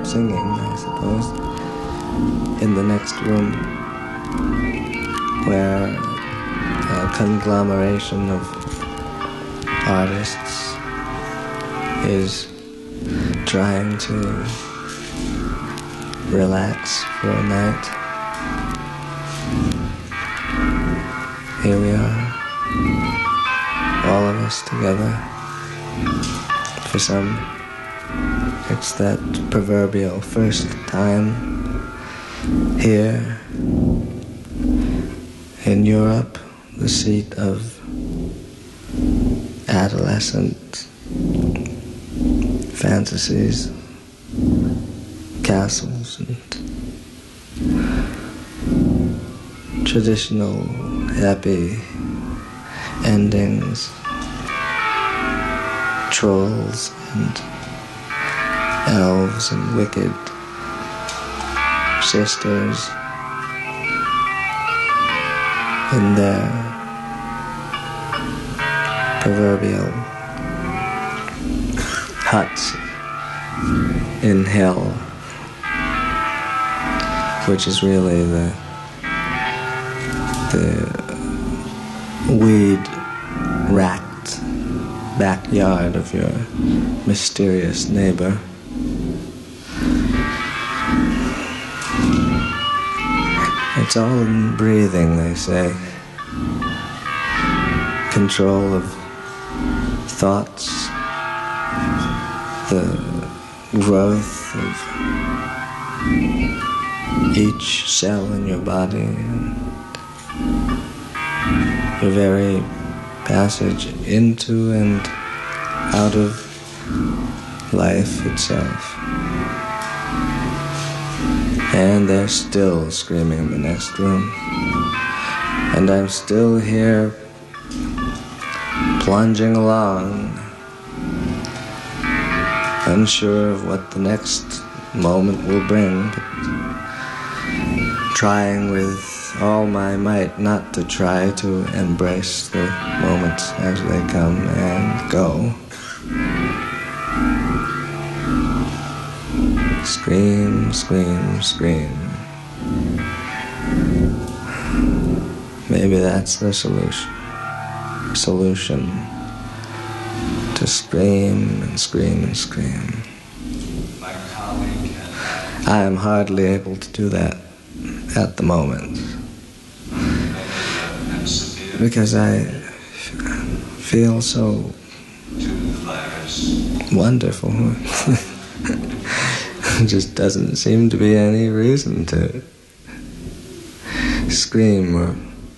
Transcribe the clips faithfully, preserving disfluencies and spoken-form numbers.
singing, I suppose, in the next room, where a conglomeration of artists is trying to relax for a night. Here we are, all of us together. For some, it's that proverbial first time here in Europe, the seat of adolescent fantasies, castles, and traditional happy endings, trolls and elves and wicked sisters in their proverbial huts in hell, which is really the the weed-racked backyard of your mysterious neighbor. It's all in breathing, they say. Control of thoughts, the growth of each cell in your body, and your very passage into and out of life itself. And they're still screaming in the next room. And I'm still here, plunging along, unsure of what the next moment will bring, but trying with all my might not to try to embrace the moments as they come and go. Scream, scream, scream. Maybe that's the solution. Solution to scream and scream and scream. I am hardly able to do that at the moment, because I feel so wonderful. There just doesn't seem to be any reason to scream or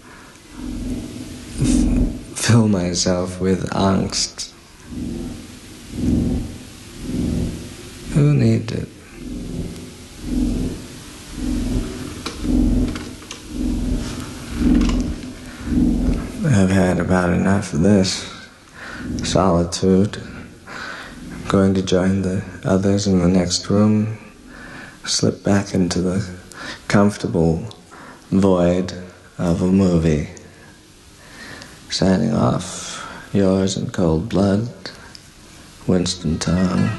f- fill myself with angst. Who needs it? I've had about enough of this solitude. I'm going to join the others in the next room, slip back into the comfortable void of a movie. Signing off, yours in cold blood, Winston Tong.